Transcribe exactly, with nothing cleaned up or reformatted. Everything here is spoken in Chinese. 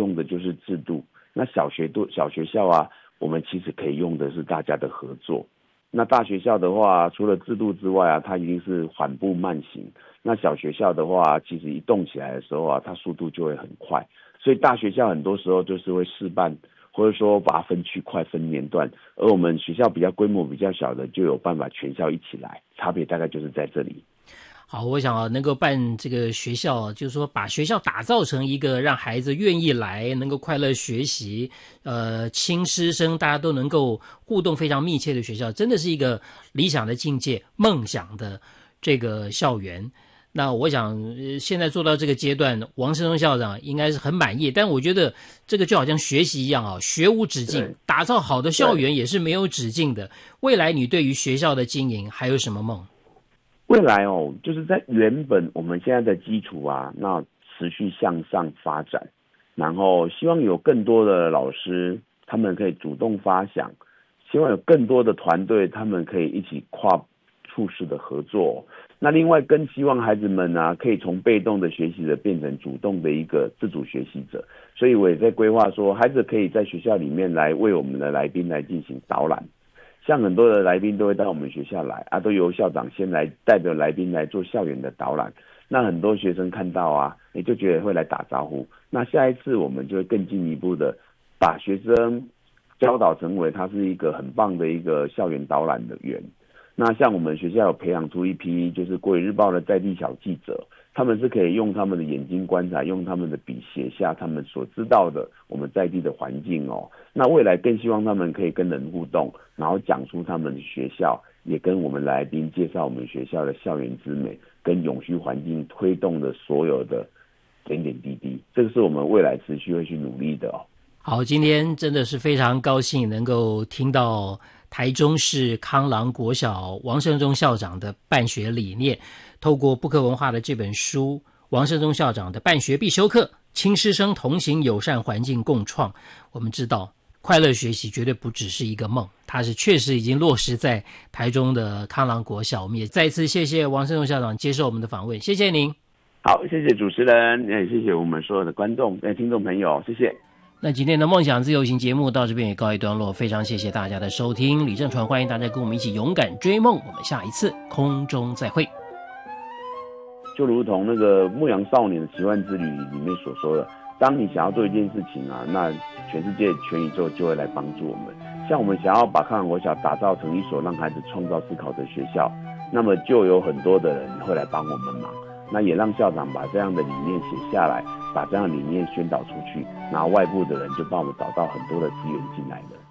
用的就是制度。那小学都小学校啊，我们其实可以用的是大家的合作。那大学校的话，除了制度之外啊，它一定是缓步慢行。那小学校的话，其实一动起来的时候啊，它速度就会很快。所以大学校很多时候就是会试办，或者说把它分区块、分年段，而我们学校比较规模比较小的，就有办法全校一起来，差别大概就是在这里。 好，我想啊，能够办这个学校，就是说把学校打造成一个让孩子愿意来，能够快乐学习，呃，亲师生大家都能够互动非常密切的学校，真的是一个理想的境界、梦想的这个校园。那我想、呃、现在做到这个阶段，王胜忠校长应该是很满意，但我觉得这个就好像学习一样啊，学无止境，打造好的校园也是没有止境的。未来你对于学校的经营还有什么梦？ 未来哦，就是在原本我们现在的基础啊，那持续向上发展，然后希望有更多的老师，他们可以主动发想，希望有更多的团队，他们可以一起跨处室的合作。那另外更希望孩子们啊，可以从被动的学习者变成主动的一个自主学习者。所以我也在规划说，孩子可以在学校里面来为我们的来宾来进行导览。像很多的来宾都会到我们学校来啊，都由校长先来代表来宾来做校园的导览。那很多学生看到啊，也就觉得会来打招呼。那下一次我们就会更进一步的把学生教导成为他是一个很棒的一个校园导览的员。那像我们学校有培养出一批就是国语日报的在地小记者，他们是可以用他们的眼睛观察，用他们的笔写下他们所知道的我们在地的环境哦。那未来更希望他们可以跟人互动，然后讲出他们的学校，也跟我们来宾介绍我们学校的校园之美，跟永续环境推动的所有的点点滴滴，这个是我们未来持续会去努力的哦。 好，今天真的是非常高兴能够听到台中市康郎国小王胜忠校长的办学理念，透过布克文化的这本书，王胜忠校长的办学必修课，亲师生同行，友善环境共创，我们知道快乐学习绝对不只是一个梦，它是确实已经落实在台中的康郎国小。我们也再一次谢谢王胜忠校长接受我们的访问，谢谢您。 好，谢谢主持人，也谢谢我们所有的观众、听众朋友，谢谢。 那今天的梦想自由行节目到这边也告一段落，非常谢谢大家的收听。李正传欢迎大家跟我们一起勇敢追梦，我们下一次空中再会。 就如同那个牧羊少年的奇幻之旅里面所说的，当你想要做一件事情啊，那全世界全宇宙就会来帮助我们。像我们想要把康郎国小打造成一所让孩子创造思考的学校，那么就有很多的人会来帮我们忙。那也让校长把这样的理念写下来，把这样的理念宣导出去，然后外部的人就帮我们找到很多的资源进来了。